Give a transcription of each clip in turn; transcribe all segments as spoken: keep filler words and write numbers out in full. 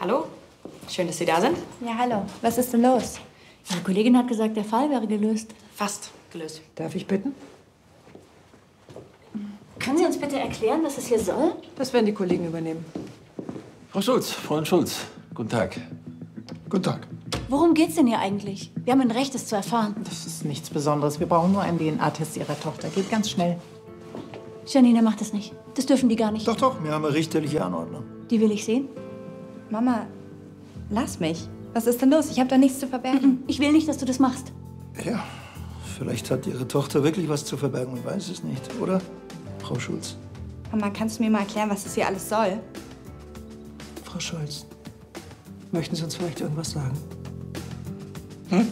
Hallo, schön, dass Sie da sind. Ja, hallo. Was ist denn los? Ihre Kollegin hat gesagt, der Fall wäre gelöst. Fast gelöst. Darf ich bitten? Können Sie uns bitte erklären, was es hier soll? Das werden die Kollegen übernehmen. Frau Schulz, Freund Schulz, guten Tag. Guten Tag. Worum geht's denn hier eigentlich? Wir haben ein Recht, es zu erfahren. Das ist nichts Besonderes. Wir brauchen nur einen D N A-Test Ihrer Tochter. Geht ganz schnell. Janine macht das nicht. Das dürfen die gar nicht. Doch, doch, wir haben eine richterliche Anordnung. Die will ich sehen. Mama, lass mich. Was ist denn los? Ich habe da nichts zu verbergen. Ich will nicht, dass du das machst. Ja, vielleicht hat Ihre Tochter wirklich was zu verbergen und weiß es nicht, oder, Frau Schulz? Mama, kannst du mir mal erklären, was das hier alles soll? Frau Schulz, möchten Sie uns vielleicht irgendwas sagen? Hm?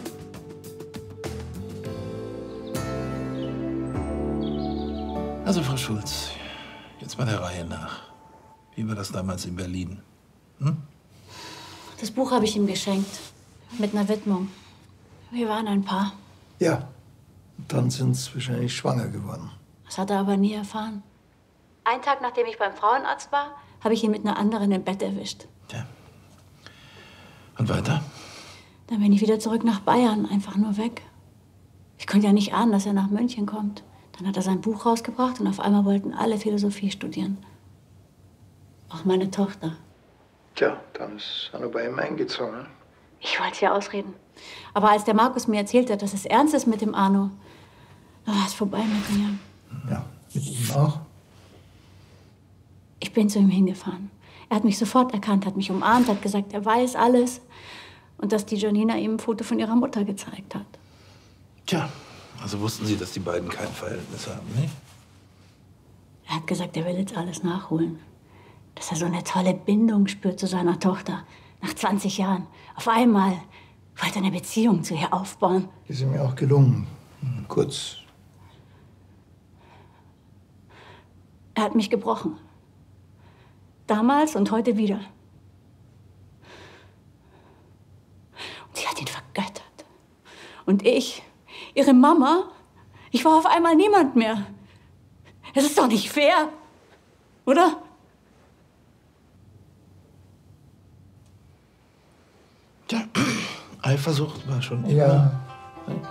Also, Frau Schulz, jetzt mal der Reihe nach. Wie war das damals in Berlin? Hm? Das Buch habe ich ihm geschenkt. Mit einer Widmung. Wir waren ein Paar. Ja, dann sind Sie wahrscheinlich schwanger geworden. Das hat er aber nie erfahren. Einen Tag, nachdem ich beim Frauenarzt war, habe ich ihn mit einer anderen im Bett erwischt. Tja. Und weiter? Dann bin ich wieder zurück nach Bayern, einfach nur weg. Ich konnte ja nicht ahnen, dass er nach München kommt. Dann hat er sein Buch rausgebracht und auf einmal wollten alle Philosophie studieren. Auch meine Tochter. Tja, dann ist Anno bei ihm eingezogen. Ich wollte es ja ausreden. Aber als der Markus mir erzählt hat, dass es ernst ist mit dem Arno, da war es vorbei mit mir. Ja, mit ihm auch? Ich bin zu ihm hingefahren. Er hat mich sofort erkannt, hat mich umarmt, hat gesagt, er weiß alles. Und dass die Janina ihm ein Foto von ihrer Mutter gezeigt hat. Tja, also wussten Sie, dass die beiden kein Verhältnis haben, nicht? Er hat gesagt, er will jetzt alles nachholen. Dass er so eine tolle Bindung spürt zu seiner Tochter. Nach zwanzig Jahren. Auf einmal wollte er eine Beziehung zu ihr aufbauen. Die sind mir auch gelungen. Kurz. Er hat mich gebrochen. Damals und heute wieder. Und sie hat ihn vergöttert. Und ich, ihre Mama, ich war auf einmal niemand mehr. Es ist doch nicht fair, oder? Tja, Eifersucht war schon immer Ja.